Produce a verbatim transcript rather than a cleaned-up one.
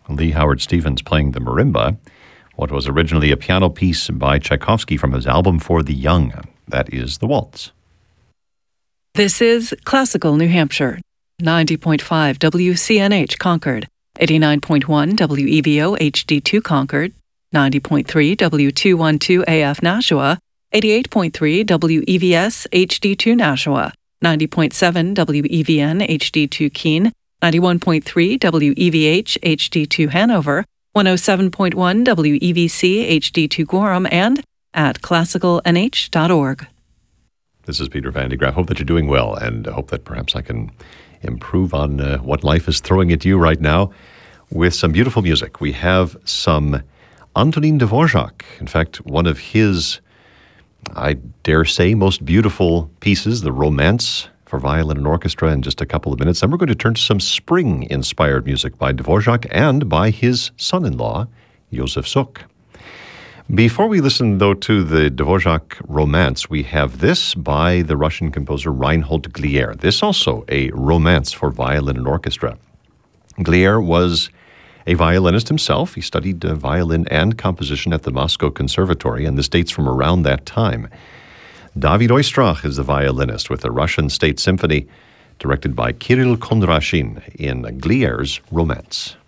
Lee Howard Stevens playing the marimba, what was originally a piano piece by Tchaikovsky from his album For the Young. That is the waltz. This is Classical New Hampshire, ninety point five W C N H Concord, eighty-nine point one W E V O H D two Concord, ninety point three W two twelve A F Nashua, eighty-eight point three W E V S H D two Nashua, ninety point seven W E V N H D two Keene, ninety-one point three W E V H H D two Hanover, one oh seven point one W E V C H D two Gorham, and at classical n h dot org. This is Peter Van de Graaff. Hope that you're doing well, and hope that perhaps I can improve on uh, what life is throwing at you right now with some beautiful music. We have some Antonin Dvorak. In fact, one of his, I dare say, most beautiful pieces, the Romance for Violin and Orchestra, in just a couple of minutes. Then we're going to turn to some spring-inspired music by Dvorak and by his son-in-law, Josef Suk. Before we listen, though, to the Dvorak Romance, we have this by the Russian composer Reinhold Glier. This also a romance for violin and orchestra. Glier was a violinist himself. He studied uh, violin and composition at the Moscow Conservatory, and this dates from around that time. David Oistrakh is the violinist with the Russian State Symphony, directed by Kirill Kondrashin in Glier's Romance.